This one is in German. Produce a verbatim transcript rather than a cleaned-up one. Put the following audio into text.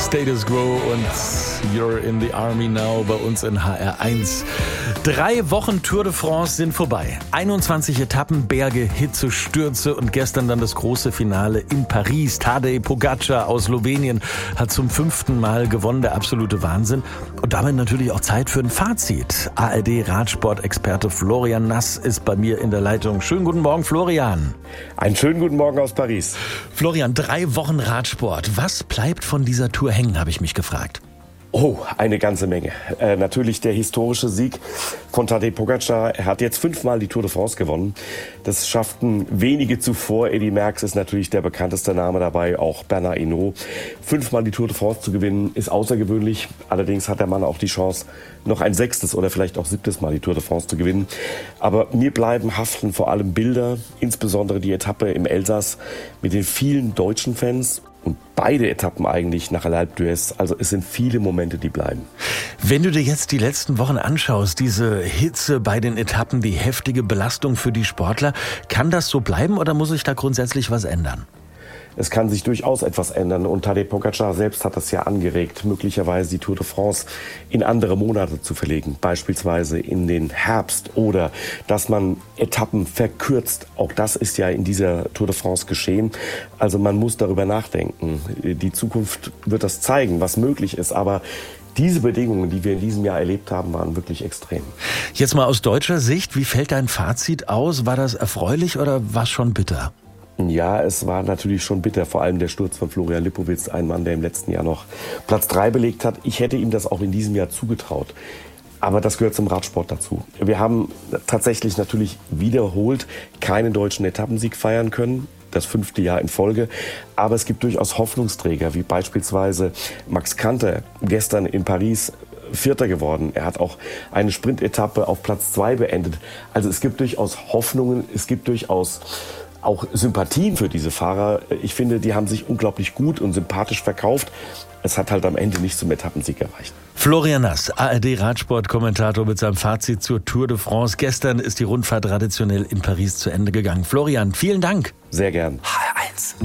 Status Quo und You're in the Army Now bei uns in H R eins. Drei Wochen Tour de France sind vorbei. einundzwanzig Etappen, Berge, Hitze, Stürze und gestern dann das große Finale in Paris. Tadej Pogačar aus Slowenien hat zum fünften Mal gewonnen, der absolute Wahnsinn. Und damit natürlich auch Zeit für ein Fazit. A R D-Radsport-Experte Florian Nass ist bei mir in der Leitung. Schönen guten Morgen, Florian. Einen schönen guten Morgen aus Paris. Florian, drei Wochen Radsport. Was bleibt von dieser Tour hängen, habe ich mich gefragt. Oh, eine ganze Menge. Äh, natürlich der historische Sieg von Tadej Pogačar. Er hat jetzt fünfmal die Tour de France gewonnen. Das schafften wenige zuvor. Eddy Merckx ist natürlich der bekannteste Name dabei, auch Bernard Hinault. Fünfmal die Tour de France zu gewinnen, ist außergewöhnlich. Allerdings hat der Mann auch die Chance, noch ein sechstes oder vielleicht auch siebtes Mal die Tour de France zu gewinnen. Aber mir bleiben haften vor allem Bilder, insbesondere die Etappe im Elsass mit den vielen deutschen Fans. Und beide Etappen eigentlich nach L'Alpe d'Huez. Also es sind viele Momente, die bleiben. Wenn du dir jetzt die letzten Wochen anschaust, diese Hitze bei den Etappen, die heftige Belastung für die Sportler, kann das so bleiben oder muss sich da grundsätzlich was ändern? Es kann sich durchaus etwas ändern und Tadej Pogačar selbst hat das ja angeregt, möglicherweise die Tour de France in andere Monate zu verlegen, beispielsweise in den Herbst oder dass man Etappen verkürzt. Auch das ist ja in dieser Tour de France geschehen. Also man muss darüber nachdenken. Die Zukunft wird das zeigen, was möglich ist, aber diese Bedingungen, die wir in diesem Jahr erlebt haben, waren wirklich extrem. Jetzt mal aus deutscher Sicht, wie fällt dein Fazit aus? War das erfreulich oder war es schon bitter? Ja, es war natürlich schon bitter, vor allem der Sturz von Florian Lipowitz, ein Mann, der im letzten Jahr noch Platz drei belegt hat. Ich hätte ihm das auch in diesem Jahr zugetraut. Aber das gehört zum Radsport dazu. Wir haben tatsächlich natürlich wiederholt keinen deutschen Etappensieg feiern können. Das fünfte Jahr in Folge. Aber es gibt durchaus Hoffnungsträger, wie beispielsweise Max Kanter, gestern in Paris Vierter geworden. Er hat auch eine Sprintetappe auf Platz zwei beendet. Also es gibt durchaus Hoffnungen, es gibt durchaus auch Sympathien für diese Fahrer. Ich finde, die haben sich unglaublich gut und sympathisch verkauft. Es hat halt am Ende nicht zum Etappensieg erreicht. Florian Nass, A R D-Radsport-Kommentator mit seinem Fazit zur Tour de France. Gestern ist die Rundfahrt traditionell in Paris zu Ende gegangen. Florian, vielen Dank. Sehr gern. H R eins.